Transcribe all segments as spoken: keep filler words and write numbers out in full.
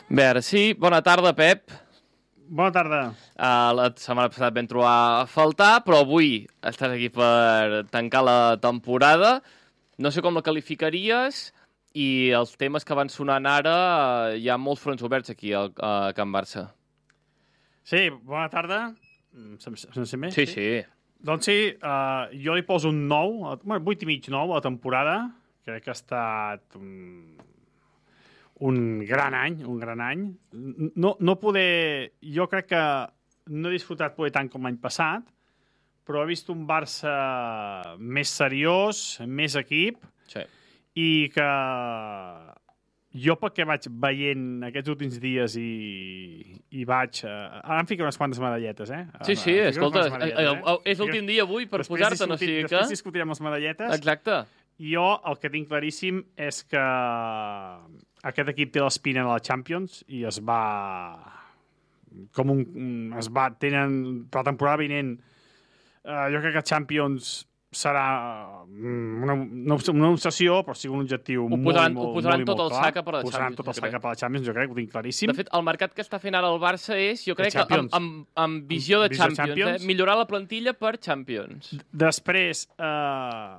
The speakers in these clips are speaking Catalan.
Bé, ara sí. Bona tarda, Pep. Bona tarda. Uh, la setmana passada vam trobar a faltar, però avui estàs aquí per tancar la temporada. No sé com la qualificaries i els temes que van sonant ara, uh, hi ha molts fronts oberts aquí a, a Can Barça. Sí, bona tarda. Se'n sent més? Sí, sí. Doncs sí, uh, jo li poso un nou, bueno, vuit i mig nou a la temporada. Crec que ha estat un, un gran any, un gran any. No, no poder... Jo crec que no he disfrutat poder tant com l'any passat, però he vist un Barça més seriós, més equip, Sí. i que jo pel que vaig veient aquests últims dies i, i vaig... Uh, ara em fico unes quantes medalletes, eh? Sí, sí, Em fico escolta, unes quantes medalletes, eh? és l'últim dia avui per posar-te'n, o sigui que... Després discutirem les medalletes. Exacte. Jo el que tinc claríssim és que aquest equip té l'espina de la Champions i es va... Com un... Es va... Tenen... Per la temporada vinent, uh, jo crec que Champions serà una, una, una obsessió, però sí un objectiu ho molt, posaran, molt, ho posaran molt, tot molt el clar. sac per a la Posaran Champions. tot el sac per a la Champions, jo crec, ho tinc claríssim. De fet, el mercat que està fent ara el Barça és, jo crec que amb, amb, amb visió de Visió Champions, Champions. Eh? Millorar la plantilla per Champions. Després, eh,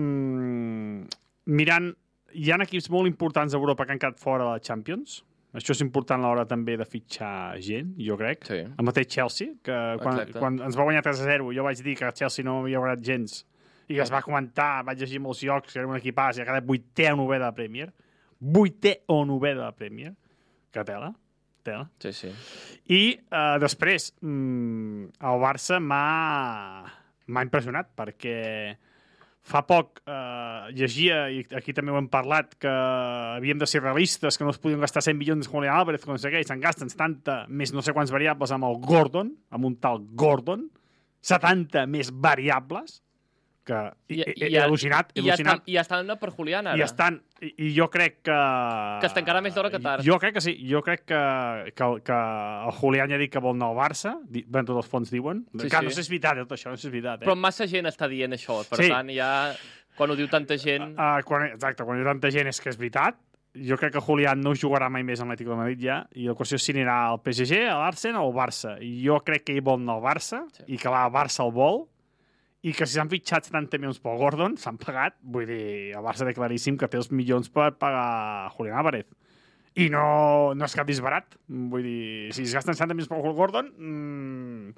mm, mirant, hi ha equips molt importants d'Europa que han quedat fora de la Champions. Això és important a l'hora també de fitxar gent, jo crec. Sí. El mateix Chelsea, que quan, quan ens va guanyar tres a zero, jo vaig dir que el Chelsea no havia guanyat gens, i que es va comentar, vaig llegir molts llocs, que era un equipàs, i ha quedat vuitè o novè de la Premier. Vuitè o novè de la Premier. Que tela, tela. Sí, sí. I eh, després, mm, el Barça m'ha m'ha impressionat, perquè fa poc eh, llegia, i aquí també ho hem parlat, que havíem de ser realistes, que no es podien gastar cent milions com Julián Álvarez, com no sé què, i se'n gasten setanta més no sé quants variables amb el Gordon, amb un tal Gordon, setanta més variables, que I, he, i, he al·lucinat, he i, ja al·lucinat. estan, I ja estan per Julián, ara. I estan, i, i jo crec que... Que està encara més d'hora que tard. Jo crec que sí, jo crec que, que, que el Julián ja ha dit que vol anar al Barça, di, ben, tots els fons diuen. Sí, que sí. no sé si és veritat, tot això, no sé si és veritat. Eh? Però massa gent està dient això, per Sí. tant, ja... Quan ho diu tanta gent... Uh, quan, exacte, quan hi ha tanta gent és que és veritat. Jo crec que Julián no jugarà mai més amb l'Atlètic de Madrid ja, i la qüestió és si anirà al P S G, a l'Arsenal o al Barça. I jo crec que ell vol anar al Barça, sí. I que va al Barça el vol, i que si s'han fitxat setanta milions pel Gordon, s'han pagat, vull dir, el Barça té claríssim que té els milions per pagar Julián Álvarez. I no, no és cap disbarat. Vull dir, si es gasten setanta milions pel Gordon, mmm,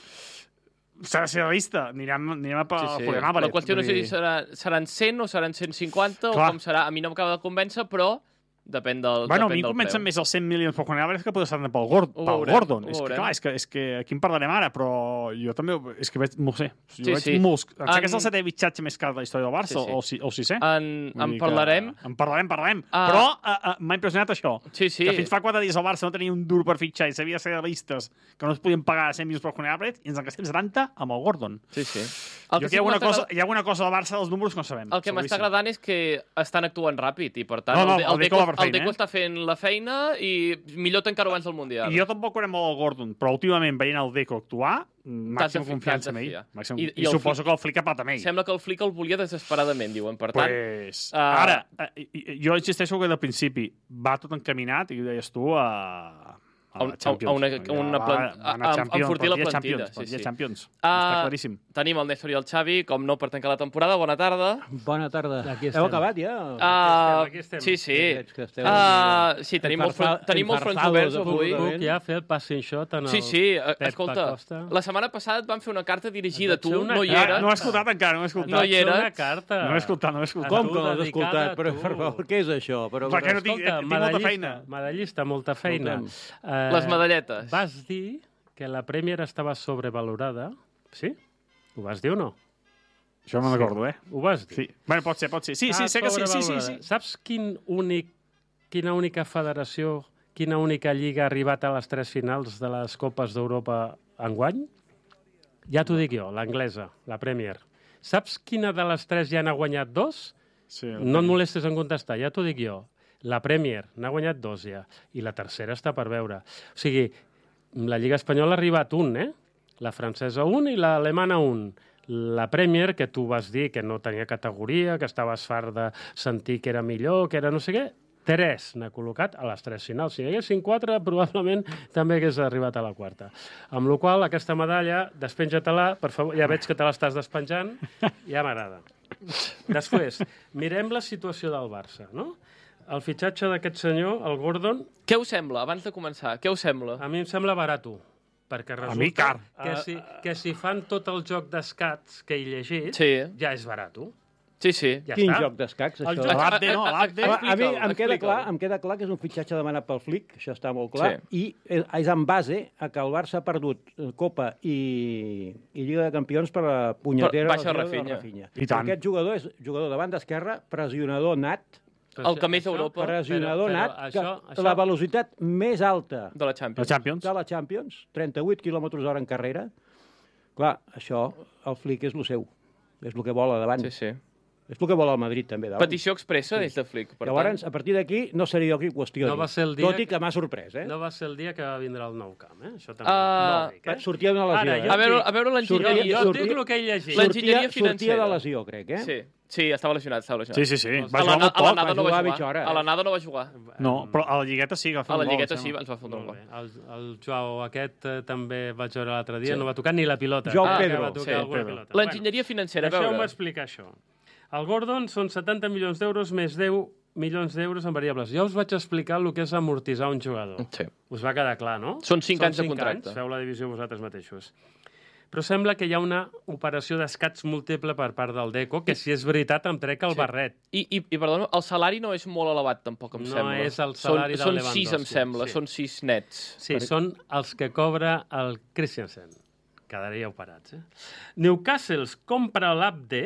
s'ha de ser realista. Anirem, anirem a per sí, sí. Julián Álvarez. La qüestió no sé dir... si serà, seran cent o seran cent cinquanta, clar, o com serà. A mi no m'acaba de convèncer, però depèn del, bueno, depèn a mi em del comencen preu. més els cent milions per Julián Álvarez que poder ser pel, Gord pel veurem, Gordon. És que, clar, és que, és que aquí en parlarem ara, però jo també... És que veig, no ho sé. Jo sí, veig sí. molts... Em sembla en... que és el setè fitxatge més car de la història del Barça, sí, sí. o, o sisè. En, en parlarem. Que... En parlarem, parlarem. Uh... Però uh, uh, m'ha impressionat això. Sí, sí. Que fins fa quatre dies el Barça no tenia un dur per fitxar i sabia ser realistes que no es podien pagar cent milions per Julián Álvarez i ens en gastem setanta amb el Gordon. Sí, sí. El jo que hi ha, alguna cosa, hi ha alguna cosa del Barça dels números que no sabem. El que m'està agradant és que estan actuant ràpid i, per tant, no, no, el, el, el, Deco, Deco, el Deco eh? està fent la feina i millor tancar abans del Mundial. I jo tampoc veurem molt el Gordon, però últimament veient el Deco actuar, màxima confiança en ell. Màxim... I, i, I suposo Flick... que el Flick ha patat amb ell. Sembla que el Flick el volia desesperadament, diuen. Per tant, pues, uh... ara, jo insisteixo que del principi va tot encaminat, i ho deies tu, a... A, a, a una, a una plan... a, a, a enfortir la plantilla. Sí, sí. Champions. Uh, Està claríssim. Tenim el Néstor i el Xavi, com no, per tancar la temporada. Bona tarda. Bona tarda. Aquí Heu acabat ja? Uh, aquí estem, aquí estem. Sí, sí. Esteu, uh, sí, tenim, molt front, tenim molts fronts oberts avui. Puc ja fer el passing shot en el Sí, sí. Pep Escolta, Acosta. La setmana passada et van fer una carta dirigida a tu, no hi Ah, eres. no he escoltat encara, no he escoltat. No hi eres. Una carta. No he escoltat, no he escoltat. Com que no has escoltat? Però, per favor, què és això? Però, Perquè no tinc, Escolta, tinc molta feina. Medallista, molta feina. Eh, Les medalletes. Vas dir que la Premier estava sobrevalorada. Sí? Ho vas dir o no? Això no me'n recordo, eh? Ho vas dir? Sí. Bueno, pot ser, pot ser. Sí, sí, sé que sí, sí, sí, sí. Saps quin únic, quina única federació, quina única lliga ha arribat a les tres finals de les Copes d'Europa enguany? Ja t'ho dic jo, l'anglesa, la Premier. Saps quina de les tres ja n'ha guanyat dos? Sí, no et molestes en contestar, ja t'ho dic jo. La Premier n'ha guanyat dos ja, i la tercera està per veure. O sigui, la Lliga Espanyola ha arribat un, eh? La francesa un i l'alemana un. La Premier, que tu vas dir que no tenia categoria, que estaves fart de sentir que era millor, que era no sé què, tres n'ha col·locat a les tres finals. Si hi haguessin quatre, probablement també hagués arribat a la quarta. Amb la qual cosa, aquesta medalla, despenja-te-la, per favor, ja veig que te l'estàs despenjant, ja m'agrada. Després, mirem la situació del Barça, no? El fitxatge d'aquest senyor, el Gordon... Què us sembla, abans de començar? Què us sembla? A mi em sembla barato, perquè resulta a mi car. Que, si, que si fan tot el joc d'escats que he llegit, sí. ja és barato. Sí, sí. Ja Quin està. joc d'escacs, això? A l'Abde, no, a l'Abde. A, a mi em queda, clar, em queda clar que és un fitxatge demanat pel Flick, això està molt clar, sí. I és en base a que el Barça ha perdut Copa i, i Lliga de Campions per la punyetera baixa Rafinha. Rafinha. I tant. Aquest jugador és jugador de banda esquerra, pressionador nat, el que més Europa. Pressionador però, però nat, això, que això... la velocitat més alta de la Champions. La Champions. De la Champions, trenta-vuit quilòmetres hora en carrera. Clar, això, el Flick és el seu. És el que vol a davant. Sí, sí. És el que vol el Madrid, també. Davant. Petició expressa sí. des de Flick. Per Llavors, tant... a partir d'aquí, no seria jo qui qüestioni. No va ser el dia Tot i que m'ha sorprès, eh? No va ser el dia que va vindre al Nou Camp, eh? Això també. Uh, no dic, eh? Sortia d'una lesió, Ara, eh? A veure, a veure l'enginyeria... Jo, jo dic el que he llegit. L'enginyeria financera. Sortia de lesió, crec, eh? Sí. Sí, estava lesionat, estava lesionat. Sí, sí, sí. Va jugar molt poc. A la Nada no va jugar. A la eh? Nada no va jugar. No, però a la Lligueta sí que va fer un gol. A la Lligueta sí, ens va fer un gol. El, el Joao aquest eh, també vaig veure l'altre dia, sí. No va tocar ni la pilota. Joao ah, Pedro. Va tocar sí, alguna Pedro. pilota. L'enginyeria financera, a veure. Deixeu-me explicar això. El Gordon són setanta milions d'euros més deu milions d'euros en variables. Ja us vaig explicar el que és amortitzar un jugador. Sí. Us va quedar clar, no? Són cinc anys de contracte. Anys, feu la divisió vosaltres mateixos. Però sembla que hi ha una operació d'escats múltiple per part del Deco, que si és veritat em trec el sí. barret. I, i, i perdona, el salari no és molt elevat, tampoc, em no sembla. No és el salari són, del Lewandowski. Són sis, em sembla, sí. Són sis nets. Sí, per... són els que cobra el Christensen. Quedaria operats, eh? Newcastle compra l'Abde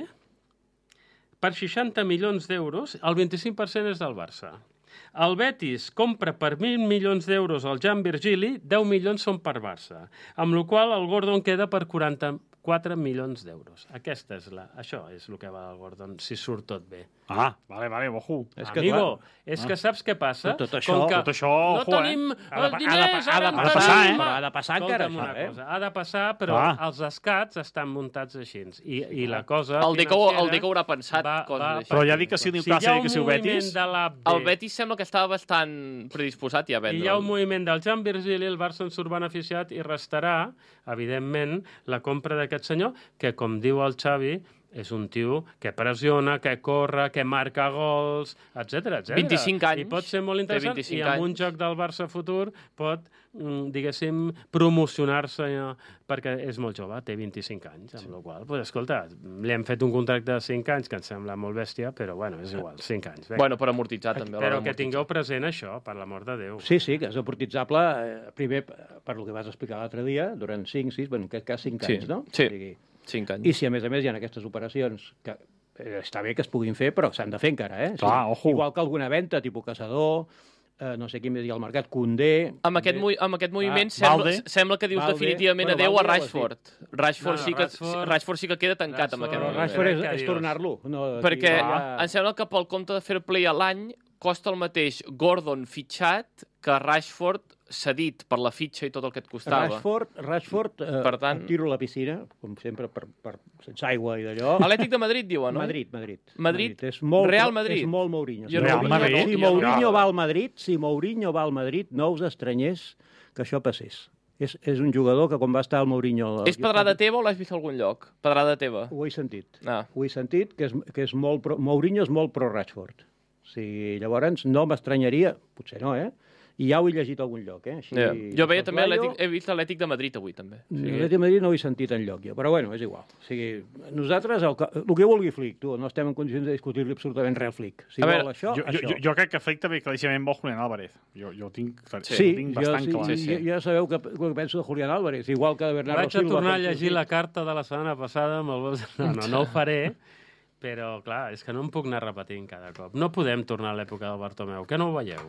per seixanta milions d'euros, el vint-i-cinc per cent és del Barça. El Betis compra per mil milions d'euros el Jan Virgili, deu milions són per Barça, amb la qual el Gordon queda per quaranta-quatre milions d'euros. Aquesta és la... Això és el que va el Gordon, si surt tot bé. Ah, vale, vale, ojo. És que, Amigo, clar. és que saps què passa? Tot això, Com que tot això no ojo, tenim eh? els diners, ha de, ha de, ara ha de passar, eh? Però ha de passar encara, una això, eh? cosa, ha de passar, però ah. els escats estan muntats així. I, i la cosa el Deco, el Deco haurà pensat va, coses va, així. Però ja dic que si el Newcastle i que si el Betis... El Betis sembla que estava bastant predisposat ja a vendre. I hi ha un moviment del Jan Virgili, el Barça en surt beneficiat i restarà, evidentment, la compra d'aquest senyor, que, com diu el Xavi, és un tio que pressiona, que corre, que marca gols, etcètera, etcètera. vint-i-cinc anys. I pot ser molt interessant. I amb anys. un joc del Barça futur pot, diguéssim, promocionar-se perquè és molt jove, té vint-i-cinc anys, amb sí. la qual cosa, pues, escolta, li hem fet un contracte de cinc anys que em sembla molt bèstia, però bueno, és igual, cinc anys. Venga. Bueno, per amortitzar també. Però que tingueu present això, per l'amor de Déu. Sí, sí, que és amortitzable, eh, primer, per el que vas explicar l'altre dia, durant cinc, sis, bueno, en aquest cas cinc sí. anys, no? Sí, o sigui, cinc anys. I si a més a més hi ha aquestes operacions que eh, està bé que es puguin fer, però s'han de fer encara, eh? Clar, sí. ojo. Igual que alguna venda, tipus Caçador, eh, no sé qui més hi ha al mercat, Condé... Amb aquest, mo amb aquest moviment ah, sembla, sembla que dius Valde, definitivament bueno, adeu Valde a Rashford. Rashford, no, sí que, Rashford, Rashford sí que queda tancat Rashford, amb aquest Però moviment. Rashford és, Rashford és tornar-lo. No, Perquè ja... em sembla que pel compte de fair play a l'any costa el mateix Gordon fitxat que Rashford cedit per la fitxa i tot el que et costava. Rashford, Rashford eh, per tant... tiro a la piscina, com sempre, per, per, sense aigua i d'allò. Atlètic de Madrid, diuen, no? Madrid, Madrid. Madrid, És molt, Real Madrid. És molt Mourinho. Jo Real Mourinho, Madrid. no, Si jo Mourinho no. va al Madrid, si Mourinho va al Madrid, no us estranyés que això passés. És, és un jugador que quan va estar al Mourinho... És pedrada teva o l'has vist a algun lloc? Pedrada teva. Ho he sentit. Ah. Ho he sentit, que és, que és molt pro... Mourinho és molt pro-Rashford. O sigui, llavors no m'estranyaria, potser no, eh? I ja ho he llegit a algun lloc, eh? Així, Yeah. Jo veia també Atlètic, Atlètic, he vist l'Atlètic de Madrid avui, també. O sigui, L'Atlètic de Madrid no ho he sentit enlloc, jo. Però bueno, és igual. O sigui, nosaltres, el que, el que vulgui Flick, tu, no estem en condicions de discutir-li absolutament res al Flick. Si a vol veure, això, jo, això. Jo, jo crec que Flick també claríssimament vol Julián Álvarez. Jo, jo ho tinc, sí, Sí, ho tinc jo, bastant sí, clar. sí, sí. Ja, ja sabeu que, el que penso de Julián Álvarez, igual que de Bernardo Vaig a Silva. tornar a com tu llegir dius. la carta de la setmana passada amb el Bos- No, no, no ho faré, però, clar, és que no em puc anar repetint cada cop. No podem tornar a l'època del Bartomeu, que no ho veieu.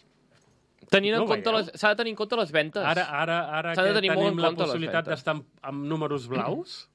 Tenint en No compte veieu? les, s'ha de tenir en compte les ventes. Ara, ara, ara S'ha de que tenir molt tenim en la compte les possibilitat ventes. d'estar amb, amb números blaus,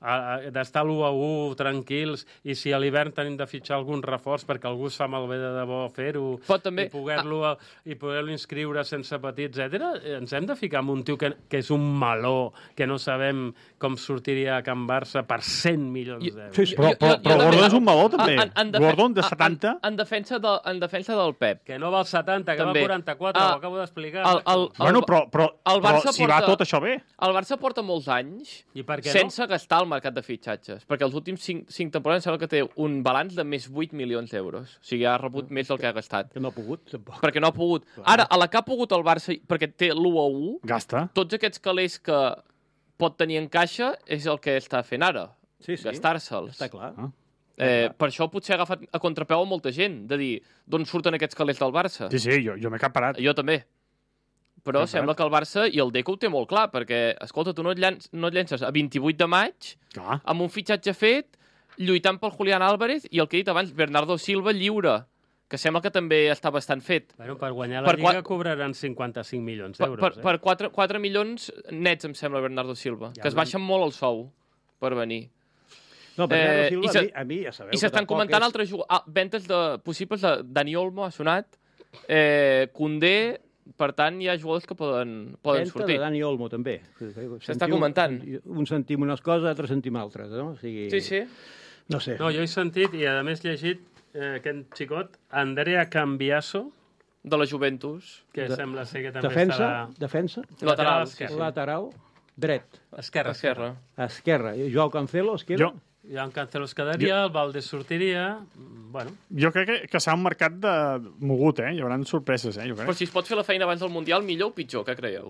d'estar a l'u a u tranquils i si a l'hivern tenim de fitxar algun reforç perquè algú es fa malbé de debò fer-ho i poder-lo ah. i poder-lo inscriure sense patir, etcètera. Ens hem de ficar amb un tio que, que és un meló, que no sabem com sortiria a Can Barça per cent milions d'euros. Sí, sí, però, però, però Gordon és un meló, també. En, en Gordon, de setanta... En, en, defensa de, en defensa del Pep. Que no val setanta, que també. Va quaranta-quatre, ah, ho acabo d'explicar. El, el, el, bueno, però, però, el però si porta, va tot això bé. El Barça porta molts anys I per què sense no? gastar al mercat de fitxatges, perquè els últims cinc, cinc temporades sembla que té un balanç de més vuit milions d'euros. O sigui, ha rebut mm, més del que ha gastat. Que no ha pogut, tampoc. Perquè no ha pogut. Clar. Ara, a la que ha pogut el Barça, perquè té l'u a u, gasta. Tots aquests calés que pot tenir en caixa és el que està fent ara. Sí, sí. Gastar-se'ls. Està clar. Ah. Eh, per això potser ha agafat a contrapeu a molta gent, de dir, d'on surten aquests calés del Barça? Sí, sí, jo, jo m'he caparat. Jo també. Però sembla que el Barça i el Deco ho té molt clar, perquè, escolta, tu no et, llanç, no et llences a vint-i-vuit de maig, ah. amb un fitxatge fet, lluitant pel Julián Álvarez, i el que he dit abans, Bernardo Silva lliure, que sembla que també està bastant fet. Bueno, per guanyar la per Lliga cobraran cinquanta-cinc milions d'euros. Per, per, eh? per quatre, quatre milions nets, em sembla, Bernardo Silva, ja que es baixen molt el sou per venir. No, Bernardo Silva, eh, se, a, mi, a mi ja sabeu. I s'estan comentant és... altres ah, ventes de, possibles de Dani Olmo, ha sonat, eh, Koundé, per tant, hi ha jugadors que poden, poden Venta sortir. de Dani Olmo, també. S'està comentant. Un sentim unes coses, altres sentim altres, no? O sigui... Sí, sí. No sé. No, jo he sentit, i a més llegit, eh, aquest xicot, Andrea Cambiaso, de la Juventus, que de... sembla ser que també defensa, estarà... Defensa? Lateral. Sí, sí. Lateral. Dret. Esquerra. Esquerra. Esquerra. Joao Cancelo, esquerra. Jo. Joan Cancelo es quedaria, jo... el Valdés sortiria... Bueno. Jo crec que, que serà un mercat de mogut, eh? Hi haurà sorpreses, eh? Jo crec. Però si es pot fer la feina abans del Mundial, millor o pitjor, què creieu?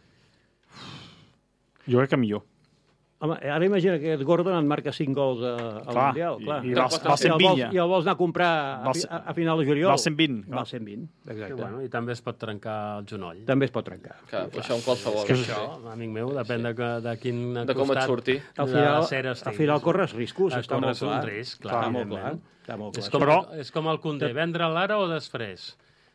Jo crec que millor. Home, ara imagina que aquest Gordon en marca cinc gols a, al clar, Mundial. Clar. I, i val, val cent vint, ja. I el vols anar a comprar a, a, a final de juliol. Val cent vint. Val cent vint, exacte. I, bueno, I també es pot trencar el genoll. També es pot trencar. Clar, sí, això en qualsevol. És que això, amic meu, depèn sí. de, de quin de com et surti. Al final, al final corres riscos, està molt clar. Un risc, clar, està molt clar. Està molt clar. És com, Però... és com el Koundé, vendre l'ara o després?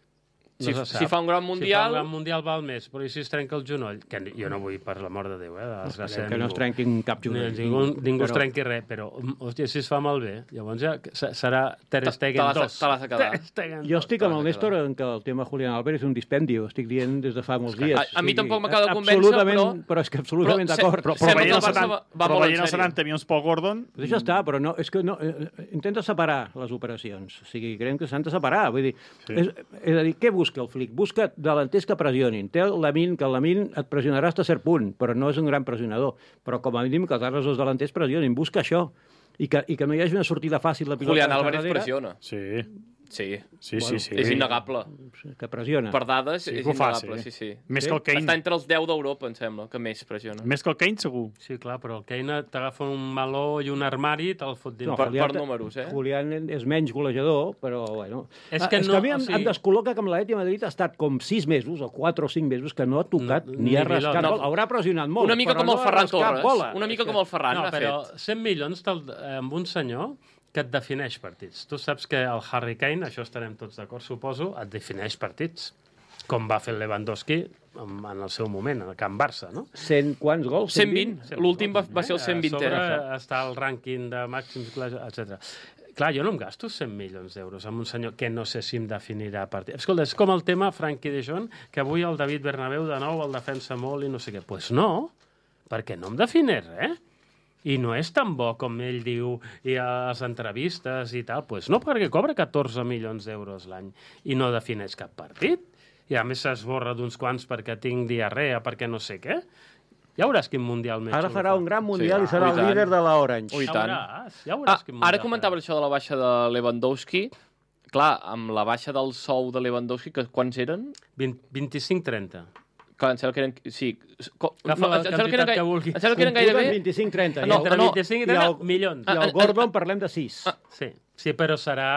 Si, no si fa un gran mundial... Si fa un gran mundial val més, però i si es trenca el genoll? Que jo no vull, per l'amor de Déu, eh? De que no es trenquin cap genoll. Ningú, ningú però... es trenqui res, però, hòstia, si es fa malbé, llavors ja serà Ter Stegen dos. Te l'has de quedar. Jo estic amb el Néstor en que el tema Julián Álvarez és un dispendio, estic dient des de fa molts dies. A, a mi tampoc m'acaba de convèncer, però... Però és que absolutament d'acord. Però, però, però veient els setanta milions pel Gordon... Pues això està, però no, és que no, eh, intenta separar les operacions. O sigui, creiem que s'han de separar. Vull dir, sí. és, és a dir, què busca el Flick? Busca delanters que pressionin. Té el Lamine, que el Lamine et pressionarà fins a cert punt, però no és un gran pressionador. Però com a mínim que els altres dos delanters pressionin. Busca això. I que, i que no hi hagi una sortida fàcil de pilota. Julián Álvarez pressiona. Sí. Sí. Sí, bueno, sí, sí. És innegable. Que pressiona. Per dades, sí, és innegable, sí, sí. Més sí? que el Kane. Està entre els deu d'Europa, em sembla, que més pressiona. Més que el Kane, segur. Sí, clar, però el Kane t'agafa un meló i un armari i te'l fot dins. No, per, per números, eh? Julián és menys golejador, però, bueno... És que, és no, que a mi em, o sigui... em descol·loca que amb l'Atleti de Madrid ha estat com sis mesos, o quatre o cinc mesos, que no ha tocat no, ni ha rascat. No. Haurà pressionat molt, una mica però com el no Ferran Torres. Bola. Una mica com el Ferran no, ha però fet. cent milions amb un senyor que et defineix partits. Tu saps que el Harry Kane, això estarem tots d'acord, suposo, et defineix partits, com va fer el Lewandowski en el seu moment, al Can Barça, no? Cent quants gols? cent vint. L'últim va, va ser el cent vint. A sobre està el rànquing de màxims, etcètera. Clar, jo no em gasto cent milions d'euros amb un senyor que no sé si em definirà partits. Escolta, és com el tema Frenkie de Jong, que avui el David Bernabéu de nou el defensa molt i no sé què. Doncs pues no, perquè no em defineix res. I no és tan bo com ell diu i a les entrevistes i tal. Doncs pues no, perquè cobra catorze milions d'euros l'any i no defineix cap partit. I a més s'esborra d'uns quants perquè tinc diarrea, perquè no sé què. Ja veuràs quin mundial més. Ara farà un gran mundial sí, i serà el líder de l'Orange. Ja veuràs, ja veuràs ah, quin mundial. Ara comentava això de la baixa de Lewandowski. Clar, amb la baixa del sou de Lewandowski, que quants eren? vint-i-cinc trenta. Clar, em sembla que eren... Sí. Agafa la quantitat que vulguis. Em sembla que eren gairebé... vint-i-cinc trenta. No, entre vint-i-cinc i trenta milions. I el Gordon parlem de sis. Sí, sí, però serà...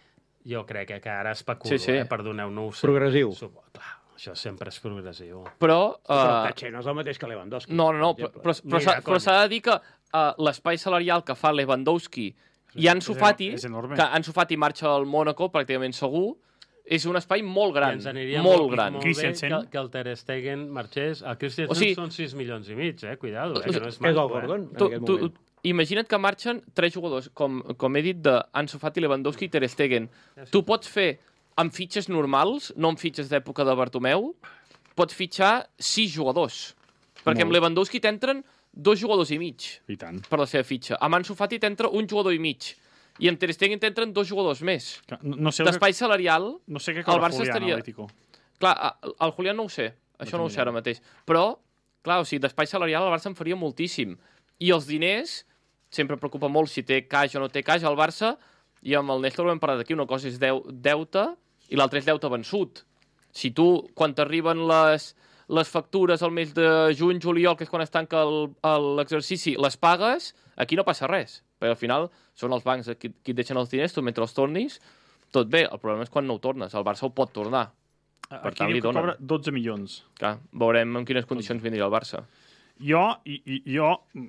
Jo crec que ara especulo, sí, sí. eh? Perdoneu-no. Progressiu. Clar, això sempre és progressiu. Però... Uh... Però Taché no és el mateix que Lewandowski. No, no, no, però, però, però, s'ha, però s'ha de dir que uh, l'espai salarial que fa Lewandowski i Ansu Fati, que Ansu Fati marxa al Mónaco pràcticament segur, és un espai molt gran, molt, molt gran. Molt bé que, que el Ter Stegen marxés. El Christensen o sigui, són sis milions i mig, eh? Cuidado, eh? Que no és manco, és el Gordon, eh? tu, tu, imagina't que marxen tres jugadors, com, com he dit, de Ansu Fati, Lewandowski i Ter Stegen. Tu pots fer, amb fitxes normals, no amb fitxes d'època de Bartomeu, pots fitxar sis jugadors. Perquè amb Lewandowski t'entren dos jugadors i mig I tant. per la seva fitxa. Amb Ansu Fati t'entra un jugador i mig. I amb Ter Stegen t'entren dos jugadors més. No, no sé D'espai salarial, no sé què el cobra Barça Julián, estaria... Atlético. Clar, el, el Julián no ho sé. Això no ho sé ara mateix. Però, clar, o sigui, d'espai salarial el Barça en faria moltíssim. I els diners, sempre preocupa molt si té caix o no té caix al Barça, i amb el Néstor ho hem parlat aquí, una cosa és deu, deute i l'altra és deute vençut. Si tu, quan t'arriben les, les factures al mes de juny, juliol, que és quan es tanca l'exercici, les pagues, aquí no passa res. Perquè al final són els bancs qui, qui et deixen els diners, tu mentre els tornis, tot bé. El problema és quan no ho tornes. El Barça ho pot tornar. Per Aquí tant, diu li que donen. cobra dotze milions. Clar, veurem en quines condicions vindria el Barça. Jo, i, i, jo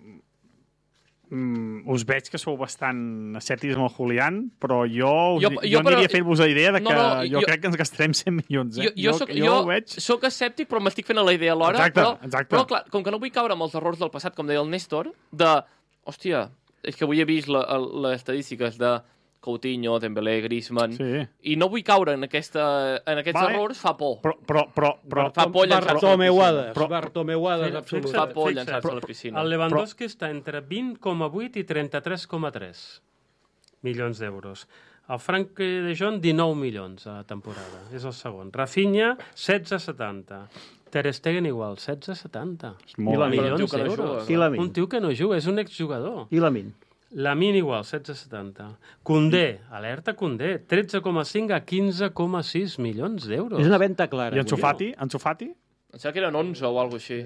mm, us veig que sou bastant escèptics amb el Julián, però jo, us, Jo- jo, jo, jo però- aniria a fer-vos la idea de que No, no, jo, jo- crec que ens gastarem cent milions. Eh? Jo, jo, soc, jo, jo ho veig... soc escèptic, però m'estic fent a la idea alhora. Exacte, però, exacte. però, clar, com que no vull caure amb els errors del passat, com deia el Néstor, de, hòstia, és que avui he vist la, el, les estadístiques de Coutinho, Dembélé, Griezmann, Sí. i no vull caure en, aquesta, en aquests Vale. errors, fa por. Però, però, però, però, Fa por llançar-se a la Bartomeuades, Però- Bartomeuades Fixa't, absolutes. Fa por Fixa't. llançar-se a la piscina. El Lewandowski està entre vint coma vuit i trenta-tres coma tres milions d'euros. El Frenkie de Jong, dinou milions a la temporada. És el segon. Rafinha, setze coma setanta. Ter Stegen igual, setze coma setanta. molt, I la eh? Però un tio Milions que no juga, d'euros. clar. I Lamin. Un tio que no juga, és un exjugador. I Lamin. Lamin igual, setze coma setanta. Condé, alerta Condé, tretze coma cinc a quinze coma sis milions d'euros. És una venda clara. I Ansu Guillem. Fati? Ansu Fati? Em sembla que eren onze o alguna cosa així.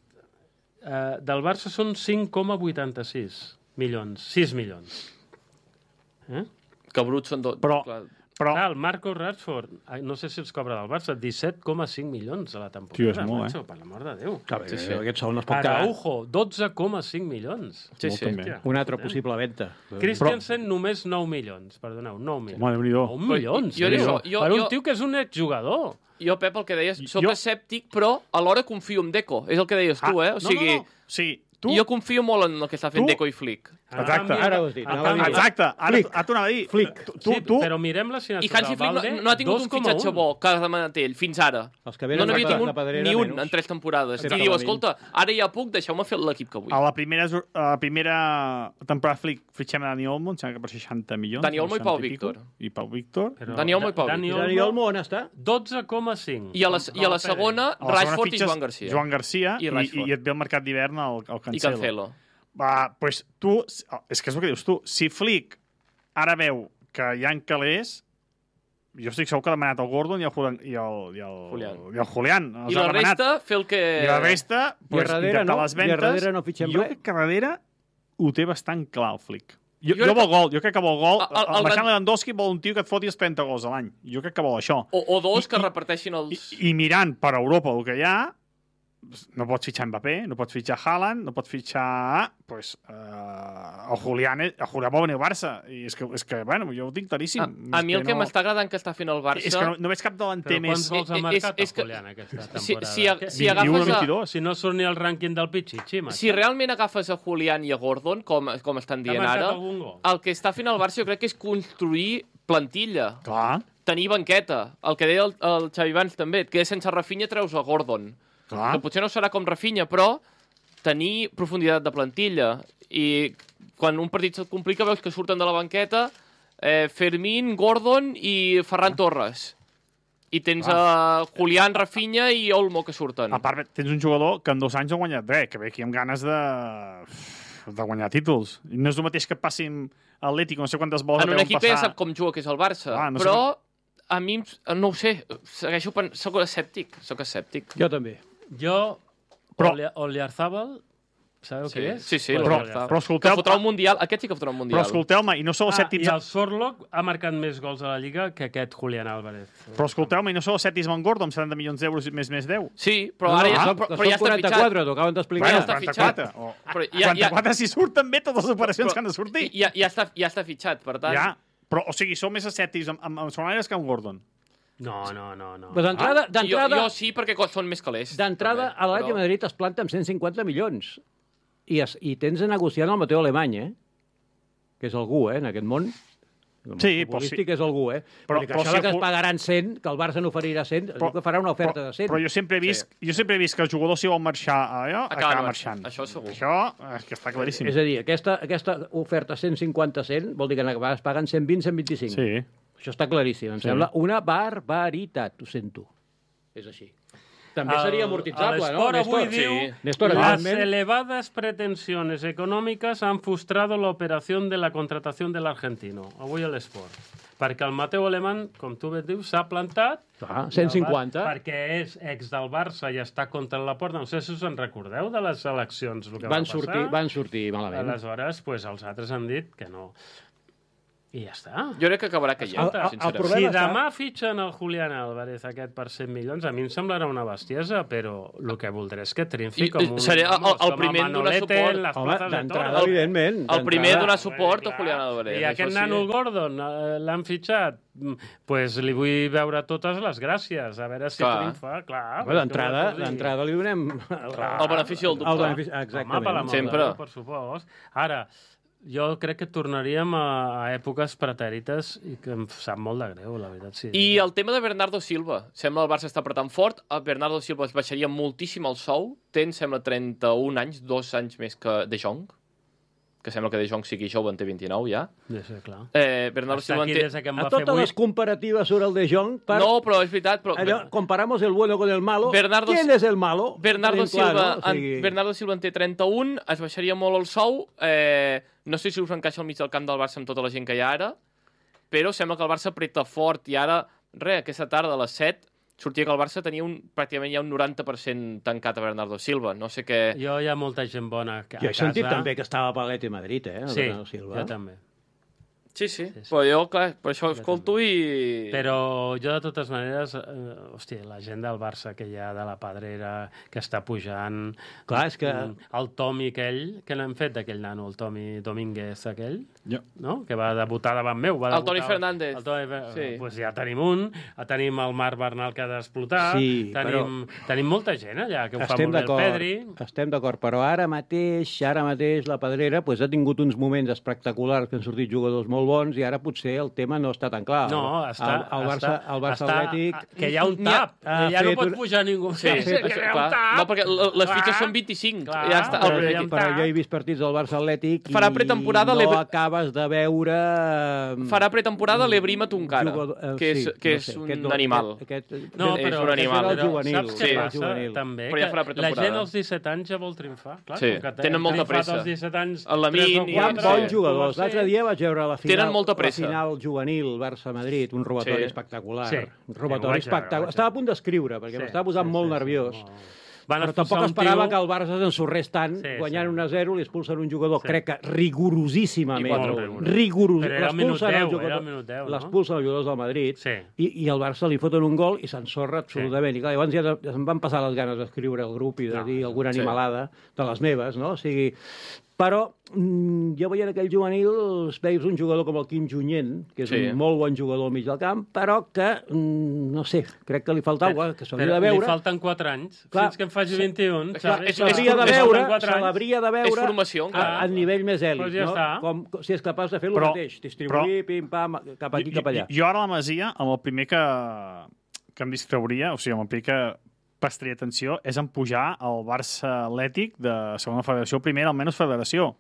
Uh, del Barça són cinc coma vuitanta-sis milions, sis milions. Eh? Que bruts són dos. Però- Clar. Però, Clar, el Marco Rashford, ai, no sé si els cobra del Barça, disset coma cinc milions a la temporada. Tio, és molt, macho, eh? Per l'amor de Déu. A veure, Sí, sí. aquest sol no es pot quedar. Araujo, dotze coma cinc milions. Sí, molt sí. també. Hòstia. Una altra possible venda. Christensen només nou milions, perdoneu, nou milions. Home, Déu-n'hi-do. nou milions, jo- tio. jo- jo- per un jo- tio que és un exjugador. Jo, Pep, el que deies, soc Jo- escèptic, però alhora confio en Deco. És el que deies tu, eh? O sigui, Ah, no, no, no. Sí, tu... jo confio molt en el que està fent Tu- Deco i Flick. Exacte. Ara ho has dit, En anava a canvi- dir. Exacte, ara, Flick. ara t'ho anava a dir. Flick. Tu, Sí, tu, però mirem la I signatura Hansi del Flick no, Valde, no ha tingut un dos coma fitxatge un. bo que ha demanat ell fins ara. Els que No venen n'havia de, tingut de Pedrera ni un menys. en tres temporades. Era I diu, Lamine. escolta, ara ja puc, deixeu-me fer l'equip que vull. a la primera, a la primera temporada Flick fitxem a Dani Olmo, em sembla que per seixanta milions. Dani Olmo i seixanta Pau pico. Víctor. I Pau Víctor. Però Dani Olmo i Pau. Dani Dani Olmo on està? dotze coma cinc. I a la, i a la segona, A la segona Rashford i fitxes Joan Garcia. Joan Garcia I i, Rashford. i, et ve al mercat d'hivern el, el Cancelo. I Cancelo. Va, pues tu, és que és el que dius tu, si Flick ara veu que hi ha calés, jo estic segur que ha demanat el Gordon i el, Julián, i el, i el, Julián. i el Julián. Els I ha la demanat. resta, fer el que... I la resta, I a pues, darrere intentar no? les I a ventes. darrere no fitxem jo res? crec que a darrere ho té bastant clar, el Flick. Jo, Jo jo, crec vol que- gol, jo crec que vol gol. El- el- El, el Marcel gran- Lewandowski vol un tio que et foti els trenta gols a l'any. Jo crec que vol això. O, o dos I- que i- reparteixin I, els... I mirant per Europa el que hi ha, no pots fitxar Mbappé, no pots fitxar Haaland, no pots fitxar... Pues, uh, el Julián, el Julián vol venir al Barça. I és que, és que bueno, jo ho tinc claríssim. A, a És mi el que no... m'està agradant que està fent el Barça... És que no, no veig cap delanter Però més... quants gols ha és- marcat és el que- Julián aquesta temporada? Si, si, a- si vint-i-u agafes o a, vint-i-dos. Si no surt ni el rànquing del Pichichi, macho. si realment agafes a Julián i a Gordon, com, com estan T'ha dient marcat ara, algun gol? el que està fent el Barça jo crec que és construir plantilla, Clar, tenir banqueta. El que deia el, el Xavi Vans també, et quedes sense Rafinha, treus a Gordon. clar. Que potser no serà com Rafinha, però tenir profunditat de plantilla. I quan un partit se't complica veus que surten de la banqueta eh, Fermín, Gordon i Ferran Torres. I tens a uh, Julián, Rafinha i Olmo que surten. A part, tens un jugador que en dos anys no ha guanyat res, que ve aquí amb ganes de, de guanyar títols. I no és el mateix que et passi amb Atlético, no sé quantes boles En un deuen equip que ja passar. sap com juga, que és el Barça. Ah, no sé però a mi, no ho sé, segueixo pen... soc escèptic. Soc escèptic. Jo també. Jo, Però- Oli- Oliarzábal, sabeu Sí, qui és? sí, sí, Pues Però, Oliarzábal. però Que escolteu, fotrà un Mundial. Aquest sí que fotrà un Mundial. però escolteu-me, i no sou els Ah, sèptims... I el Sorlock ha marcat més gols a la Lliga que aquest Julián Álvarez. Però escolteu-me, i no sou els sèptims amb Gordon, amb setanta milions d'euros més més deu. Sí, però No, ara no, ja, som- però, que però ja som està fitxat. quaranta-quatre, t'ho acaben d'explicar. Bueno, Bueno, està fitxat. quaranta-quatre. O... Però ja, ja, quaranta-quatre, si surten bé totes les operacions Però- que han de sortir. ja, ja, està, ja està fitxat, per tant... Ja, però, o sigui, sou més escèptics amb, amb, amb Sonaires que amb Gordon. No, no, no. no. Però d'entrada, jo, d'entrada, jo sí, perquè co- són més calés. d'entrada també, a l'Atlètic però- de Madrid es planta amb cent cinquanta milions. i, es, i tens de negociar amb el Mateu Alemany, eh? Que és algú, eh, en aquest món. El Sí, però futbolístic sí. és algú, eh? Però- Però, dir que però això si que el es fu- pagaran cent, que el Barça n'oferirà cent, però, que farà una oferta però, de cent. Però jo sempre he vist, sí. jo sempre he vist que el jugador, si vol marxar allò, Acaba acaba marxant. marxant. Això segur. Això és que està claríssim. És a dir, aquesta, aquesta oferta cent cinquanta cent vol dir que a vegades paguen cent vint cent vint-i-cinc. Sí. Això està claríssim. Em Sí. sembla una barbaritat, ho sento. És així. També seria amortitzable, el no, Sport Néstor? avui diu, Sí. Néstor, las evidentment. elevadas pretensiones económicas han frustrado la operación de la contratación del argentino. Avui a l'Esport. Perquè el Mateu Alemany, com tu bé dius, s'ha plantat. Ah, cent cinquanta. Perquè és ex del Barça i està contra la porta. No sé si us en recordeu de les eleccions, el que Van va passar. sortir, van sortir malament. Aleshores, pues, els altres han dit que no. I ja està. Jo crec que acabarà caient, El- el- el sincerament. problema- Si està- demà fitxen el Julián Álvarez aquest per cent milions, a mi em semblarà una bestiesa, però el que voldré és que triomfi I- com un... seré el- vamos, el com a primer en donar Manolete suport. en les Home, plazas de d'entrada, toros. evidentment. El primer a d'entrada. donar suport Clar. a Julián Álvarez. I aquest això nano, sí. el Gordon, eh, l'han fitxat. Mm, pues li vull veure totes les gràcies, a veure si Clar. triomfa. Clar, Home, D'entrada, d'entrada li donem... El benefici del dubte. El benefici, Home, exactament. per l'amor de Sempre. Déu, per supost. Ara, jo crec que tornaríem a, a èpoques pretèrites i que em sap molt de greu, la veritat. Sí. I el tema de Bernardo Silva. Sembla que el Barça està apretant fort. El Bernardo Silva es baixaria moltíssim el sou. Té, em sembla, trenta-un anys, dos anys més que De Jong. Que sembla que De Jong sigui jove, en té vint-i-nou ja. Ja sé, clar. Eh, Bernardo Està Silva aquí en té... des que em A va fer totes les vuit. comparatives sobre el De Jong, per... No, però és veritat, però... Allò, comparamos el bueno con el malo. Bernardo- ¿Quién es el malo? Bernardo Ben clar, Silva, no? O sigui, en, Bernardo Silva en té trenta-un, es baixaria molt el sou, eh, no sé si us encaixa al mig del camp del Barça amb tota la gent que hi ha ara, però sembla que el Barça apreta fort i ara, res, aquesta tarda a les set, sortia que el Barça tenia un, pràcticament ja un noranta per cent tancat a Bernardo Silva, no sé què... Jo hi ha molta gent bona a Jo casa. he sentit també que estava a Palet i Madrid, eh? el Sí, Bernardo Silva. jo també. Sí, sí, Sí, sí. però jo, clar, per això escolto i... Però jo, de totes maneres, eh, hòstia, la gent del Barça que hi ha de la Pedrera, que està pujant... Clar, és que... El Tomi aquell, que n'hem fet d'aquell nano, el Tomi Domínguez aquell, Jo. no? Que va debutar davant meu. Va El debutar, Toni Fernández. El Toni, Fer- Sí. pues ja tenim un, tenim el Marc Bernal que ha d'explotar, Sí, tenim, tenim molta gent allà que ho fa Estem molt bé el d'acord, Pedri. estem d'acord, però ara mateix, ara mateix la Pedrera pues, ha tingut uns moments espectaculars que han sortit jugadors molt bons i ara potser el tema no està tan clar. No, està... el, el Barça, està, el Barça està, Atlètic... Que hi ha un N'hi ha- tap, ha que ja no fet pot un- pujar ningú. Sí, que això, hi ha clar. un tap. No, perquè l- les Clar. fitxes són vint-i-cinc. Clar, ja està. però El, hi ha un Però tap. jo he vist partits del Barça Atlètic Farà i pretemporada no l'Ebre- acabes de veure... eh, farà pretemporada l'Ebrima Tunkara, jugador- eh, que és, sí, que no és sé, un aquest do- animal. Aquest, aquest, No, És però, un animal. Era el però juvenil. saps què Sí, el passa juvenil. també? Però ja Que farà la pretemporada. gent als disset anys ja vol triomfar. Clar, Sí, com que tenen hem molta triomfat pressa. als disset anys, El Lamine tres o i- Hi ha quatre, bons Sí. jugadors. com va L'altre ser. dia vaig veure la final, Tenen molta pressa. la final juvenil Barça-Madrid, un robatori Sí. espectacular. Sí. Un Sí, ho robatori vaig veure, espectacular. ho vaig Estava a veure. punt d'escriure, perquè Sí, m'estava posant sí, molt sí, sí, nerviós. molt. Van Però expulsar tampoc un esperava tio- que el Barça s'ensorrés tant, Sí, guanyant sí. un a zero, li expulsen un jugador, Sí. crec que rigorosíssimament. I quatre a un. Rigorós. Però era al minut L'expulsen al deu, jugador- era al minut deu, no? L'expulsen els jugadors del Madrid Sí. i, i el Barça li foten un gol i s'ensorra absolutament. I clar, llavors ja ja em van passar les ganes d'escriure al grup i de No, dir alguna sí. animalada de les meves, no? O sigui, però mm, jo veient aquell juvenil veus un jugador com el Quim Junyent, que és Sí. un molt bon jugador al mig del camp, però que, mm, no sé, crec que li faltava, que s'hauria Però de veure. li falten quatre anys, Clar, fins que en faci vint-i-un. Clar, saps? és- Se l'hauria és- de és- veure, falten quatre se anys. l'hauria de veure És formació, a, encara. a nivell més èlit, Doncs ja no? està. Com, si és capaç de fer el Però- mateix, distribuir, pim, pam, cap aquí, cap allà. Jo, jo ara a la Masia, amb el primer que, que em distrauria, o sigui, amb el primer que prestaria atenció, és en pujar al Barça Atlètic de segona federació, primer almenys federació.